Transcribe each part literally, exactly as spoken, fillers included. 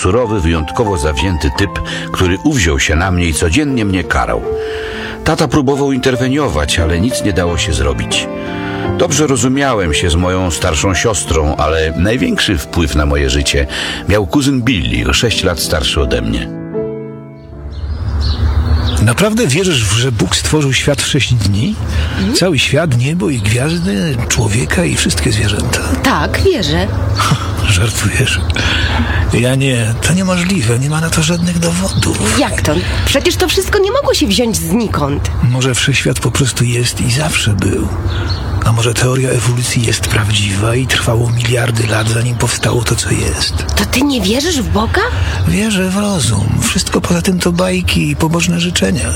surowy, wyjątkowo zawzięty typ, który uwziął się na mnie i codziennie mnie karał. Tata próbował interweniować, ale nic nie dało się zrobić. Dobrze rozumiałem się z moją starszą siostrą, ale największy wpływ na moje życie miał kuzyn Billy, o sześć lat starszy ode mnie. Naprawdę wierzysz, że Bóg stworzył świat w sześć dni? Hmm? Cały świat, niebo i gwiazdy, człowieka i wszystkie zwierzęta? Tak, wierzę. Żartujesz? Ja nie, to niemożliwe, nie ma na to żadnych dowodów. Jak to? Przecież to wszystko nie mogło się wziąć znikąd. Może wszechświat po prostu jest i zawsze był. A może teoria ewolucji jest prawdziwa i trwało miliardy lat, zanim powstało to, co jest. To ty nie wierzysz w Boga? Wierzę w rozum. Wszystko poza tym to bajki i pobożne życzenia.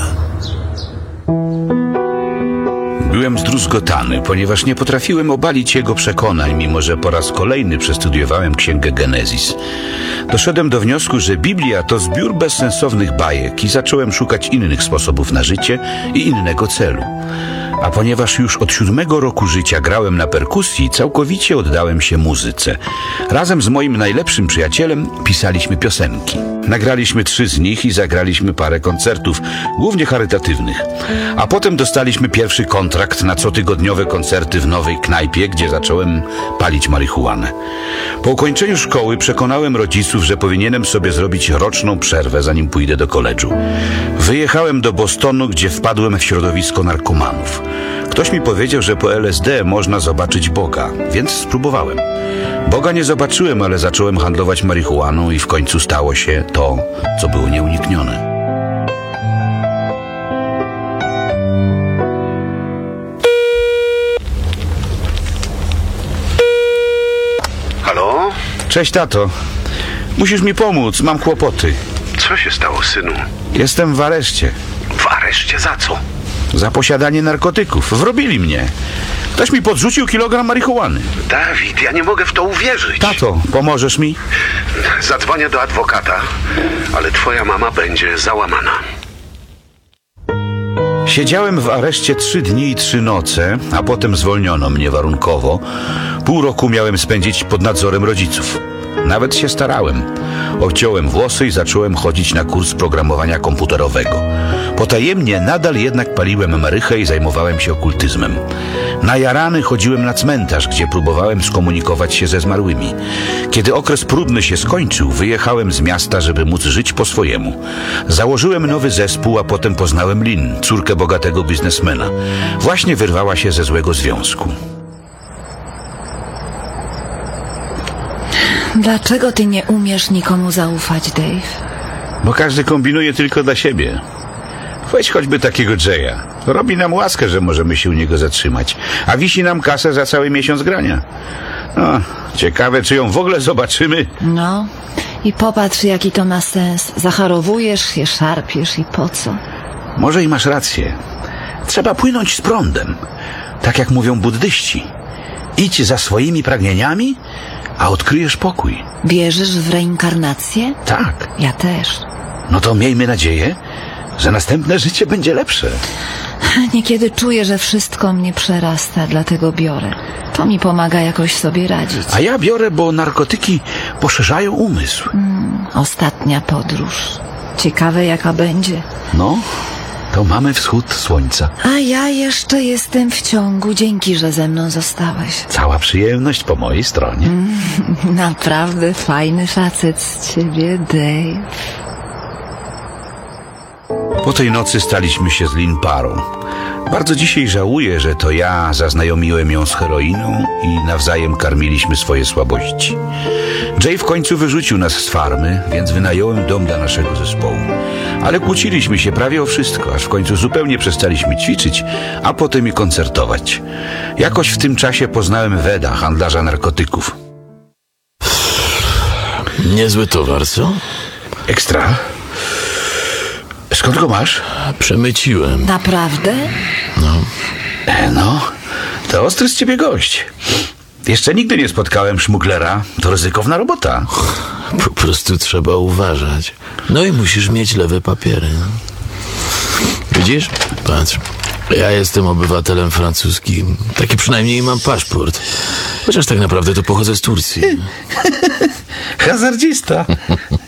Byłem zdruzgotany, ponieważ nie potrafiłem obalić jego przekonań, mimo że po raz kolejny przestudiowałem Księgę Genezis. Doszedłem do wniosku, że Biblia to zbiór bezsensownych bajek i zacząłem szukać innych sposobów na życie i innego celu. A ponieważ już od siódmego roku życia grałem na perkusji, całkowicie oddałem się muzyce. Razem z moim najlepszym przyjacielem pisaliśmy piosenki. Nagraliśmy trzy z nich i zagraliśmy parę koncertów, głównie charytatywnych. A potem dostaliśmy pierwszy kontrakt na cotygodniowe koncerty w nowej knajpie, gdzie zacząłem palić marihuanę. Po ukończeniu szkoły przekonałem rodziców, że powinienem sobie zrobić roczną przerwę, zanim pójdę do koledżu. Wyjechałem do Bostonu, gdzie wpadłem w środowisko narkomanów. Ktoś mi powiedział, że po L S D można zobaczyć Boga, więc spróbowałem. Boga nie zobaczyłem, ale zacząłem handlować marihuaną i w końcu stało się to, co było nieuniknione. Halo? Cześć, tato. Musisz mi pomóc, mam kłopoty. Co się stało, synu? Jestem w areszcie. W areszcie za co? Za posiadanie narkotyków. Wrobili mnie. Ktoś mi podrzucił kilogram marihuany. Dawid, ja nie mogę w to uwierzyć. Tato, pomożesz mi? Zadzwonię do adwokata, ale twoja mama będzie załamana. Siedziałem w areszcie trzy dni i trzy noce, a potem zwolniono mnie warunkowo. Pół roku miałem spędzić pod nadzorem rodziców. Nawet się starałem. Obciąłem włosy i zacząłem chodzić na kurs programowania komputerowego. Potajemnie nadal jednak paliłem marychę i zajmowałem się okultyzmem. Najarany chodziłem na cmentarz, gdzie próbowałem skomunikować się ze zmarłymi. Kiedy okres próbny się skończył, wyjechałem z miasta, żeby móc żyć po swojemu. Założyłem nowy zespół, a potem poznałem Lynn, córkę bogatego biznesmena. Właśnie wyrwała się ze złego związku. Dlaczego ty nie umiesz nikomu zaufać, Dave? Bo każdy kombinuje tylko dla siebie. Weź choćby takiego Jaya. Robi nam łaskę, że możemy się u niego zatrzymać, a wisi nam kasę za cały miesiąc grania. No, ciekawe, czy ją w ogóle zobaczymy. No, i popatrz, jaki to ma sens. Zacharowujesz się, szarpiesz i po co? Może i masz rację. Trzeba płynąć z prądem. Tak jak mówią buddyści. Idź za swoimi pragnieniami, a odkryjesz pokój. Wierzysz w reinkarnację? Tak. Ja też. No to miejmy nadzieję, że następne życie będzie lepsze. Niekiedy czuję, że wszystko mnie przerasta, dlatego biorę. To mi pomaga jakoś sobie radzić. A ja biorę, bo narkotyki poszerzają umysł. Mm, ostatnia podróż. Ciekawe, jaka będzie. No, to mamy wschód słońca. A ja jeszcze jestem w ciągu. Dzięki, że ze mną zostałeś. Cała przyjemność po mojej stronie. Mm, naprawdę fajny facet z ciebie, Dave. Po tej nocy staliśmy się z Lynn parą. Bardzo dzisiaj żałuję, że to ja zaznajomiłem ją z heroiną i nawzajem karmiliśmy swoje słabości. Jay w końcu wyrzucił nas z farmy, więc wynająłem dom dla naszego zespołu. Ale kłóciliśmy się prawie o wszystko, aż w końcu zupełnie przestaliśmy ćwiczyć, a potem i koncertować. Jakoś w tym czasie poznałem Weda, handlarza narkotyków. Niezły towar, co? Ekstra. Skąd go masz? Przemyciłem. Naprawdę? No. E, no, to ostry z ciebie gość. Jeszcze nigdy nie spotkałem szmuglera. To ryzykowna robota. Po prostu trzeba uważać. No i musisz mieć lewe papiery. Widzisz? Patrz. Ja jestem obywatelem francuskim. Taki przynajmniej mam paszport. Chociaż tak naprawdę to pochodzę z Turcji. Hazardzista.